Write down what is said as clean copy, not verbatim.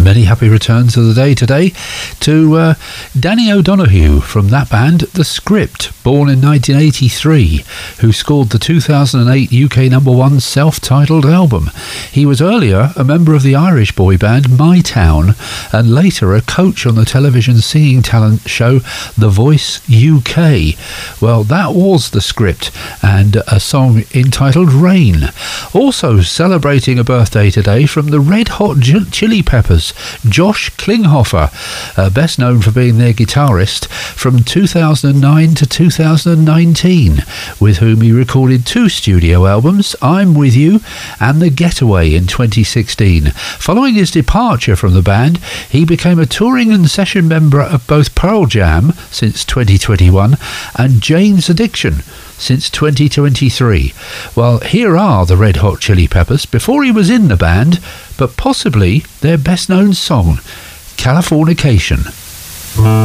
Many happy returns of the day today to Danny O'Donoghue from that band, The Script, born in 1983, who scored the 2008 UK #1 self-titled album. He was earlier a member of the Irish boy band My Town and later a coach on the television singing talent show The Voice UK. Well, that was The Script and a song entitled Rain. Also celebrating a birthday today from the Red Hot Chili Peppers, Josh Klinghoffer, best known for being their guitarist from 2009 to 2019, with whom he recorded 2 studio albums, I'm With You and The Getaway in 2016. Following his departure from the band, he became a touring and session member of both Pearl Jam since 2021 and Jane's Addiction since 2023. Well, here are the Red Hot Chili Peppers before he was in the band, but possibly their best known song, Californication.